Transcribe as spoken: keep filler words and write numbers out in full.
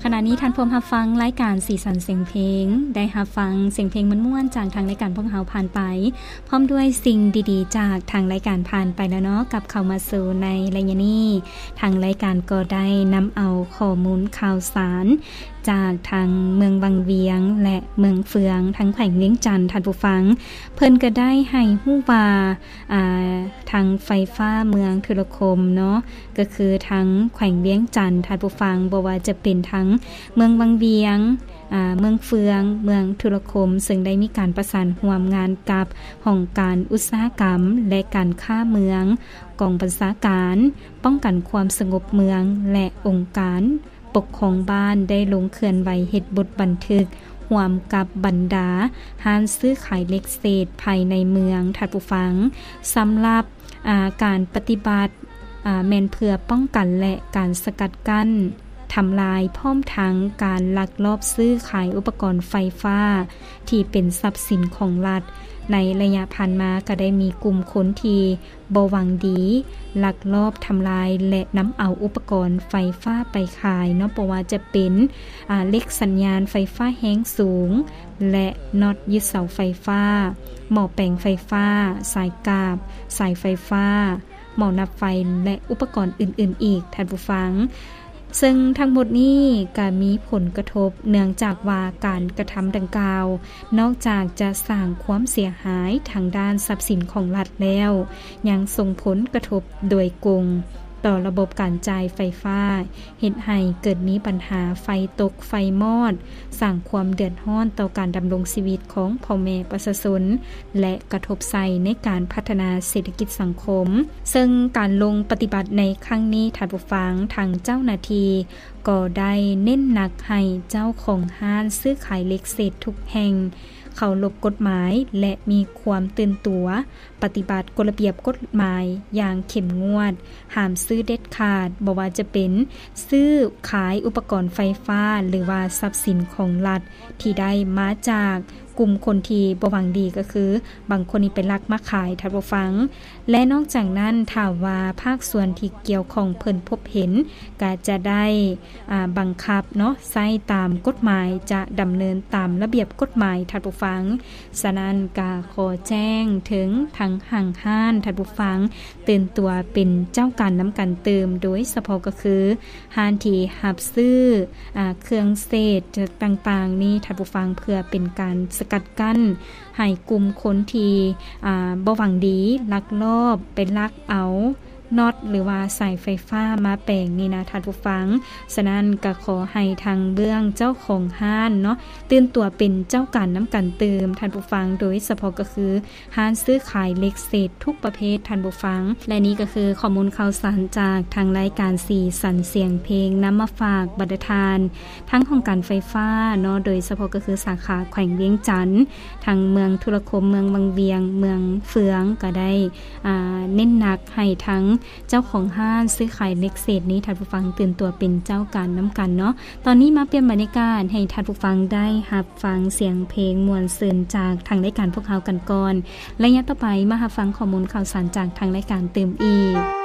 ขณะนี้ท่านผู้รับฟังรายการสีสันเสียงเพลงได้รับฟังเสียงเพลงม่วนๆจากทางรายการพวกเฮาผ่านไปพร้อมด้วยสิ่งดีๆจากทางรายการผ่านไปแล้วเนาะกับเข้ามาสู่ในระยะนี้ทางรายการก็ได้นำเอาข้อมูลข่าวสารจากทางเมืองวังเวียงและเมืองเฟืองทั้งแขวงเวียงจันทน์ท่านผู้ฟังเพิ่นก็ได้ให้ฮู้ว่าอ่าทางไฟฟ้าเมืองธุรคมเนาะก็คือทั้งแขวงเวียงจันทน์ท่านผู้ฟังบ่ว่าจะเป็นทั้งเมืองวังเวียงอ่าเมืองเฟืองเมืองธุรคมซึ่งได้มีการประสานร่วมงานกับห้องการอุตสาหกรรมและการค้าเมืองกองบัญชาการป้องกันความสงบเมืองและองค์การปกครองบ้านได้ลงเคลื่อนไหวเฮ็ดบทบันทึกร่วมกับบรรดาห้างซื้อขายเล็กเศษภายในเมืองท่านผู้ฟังสำหรับการปฏิบัติแม่นเพื่อป้องกันและการสกัดกั้นทำลายพร้อมทั้งการลักลอบซื้อขายอุปกรณ์ไฟฟ้าที่เป็นทรัพย์สินของรัฐในระยะผ่านมาก็ได้มีกลุ่มคนที่บ่หวังดีลักลอบทำลายและนำเอาอุปกรณ์ไฟฟ้าไปขายเนาะเพราะว่าจะเป็นอ่าเล็กสัญญาณไฟฟ้าแรงสูงและน็อตยึดเสาไฟฟ้าหม้อแปลงไฟฟ้าสายกาบสายไฟฟ้าหม้อนับไฟและอุปกรณ์อื่นๆอีกท่านผู้ฟังซึ่งทั้งหมดนี้ก็มีผลกระทบเนื่องจากว่าการกระทำดังกล่าวนอกจากจะสร้างความเสียหายทางด้านทรัพย์สินของรัฐแล้วยังส่งผลกระทบโดยกงต่อระบบการจ่ายไฟฟ้าเฮ็ดให้เกิดมีปัญหาไฟตกไฟมอดสร้างความเดือดร้อนต่อการดำรงชีวิตของพ่อแม่ประชาชนและกระทบใส่ในการพัฒนาเศรษฐกิจสังคมซึ่งการลงปฏิบัติในครั้งนี้ท่านผู้ฟังทางเจ้าหน้าที่ก็ได้เน้นหนักให้เจ้าของห้างซื้อขายเล็กเศษทุกแห่งเคารพกฎหมายและมีความตื่นตัวปฏิบัติกฎระเบียบกฎหมายอย่างเข้มงวดห้ามซื้อเด็ดขาดบ่ว่าจะเป็นซื้อขายอุปกรณ์ไฟฟ้าหรือว่าทรัพย์สินของรัฐที่ได้มาจากกลุ่มคนที่บ่หวังดีก็คือบางคนนี่เป็นลักมาขายท่านผู้ฟังและนอกจากนั้นถ้าว่าภาคส่วนที่เกี่ยวข้องเพิ่นพบเห็นก็จะได้อ่าบังคับเนาะใช้ตามกฎหมายจะดำเนินตามระเบียบกฎหมายท่านผู้ฟังฉะนั้นก็ขอแจ้งถึงทางห้างห้านท่านผู้ฟังตื่นตัวเป็นเจ้าการน้ำกันเติมโดยเฉพาะก็คือห้านที่รับซื้ออ่าเครื่องเศษต่างๆนี้ท่านผู้ฟังเพื่อเป็นการสกัดกั้นให้กลุ่มคนที่อ่าบ่หวังดีลักลอบเป็นลักเอาน็อตหรือว่าสายไฟฟ้ามาแปลงนี่นะท่านผู้ฟังฉะนั้นก็ขอให้ทางเบื้องเจ้าของห้านเนาะตื่นตัวเป็นเจ้าการน้ำกันเติมท่านผู้ฟังโดยเฉพาะก็คือห้านซื้อขายเล็กเศษทุกประเภทท่านผู้ฟังและนี้ก็คือข้อมูลข่าวสารจากทางรายการสีสันเสียงเพลงนำมาฝากบรรดาทานทั้งของการไฟฟ้าเนาะโดยเฉพาะก็คือสาขาแขวงเวียงจันทน์ทางเมืองธุรคมเมืองวังเวียงเมืองเฟืองก็ได้อ่าเน้นหนักให้ทั้งเจ้าของห้างซื้อขายเล็กเศษนี้ท่านผู้ฟังตื่นตัวเป็นเจ้าการน้ำกันเนาะตอนนี้มาเปลี่ยนบรรยากาศให้ท่านผู้ฟังได้รับฟังเสียงเพลงม่วนซื่นจากทางรายการพวกเฮากันก่อนระยะต่อไปมารับฟังข้อมูลข่าวสารจากทางรายการเติมอีก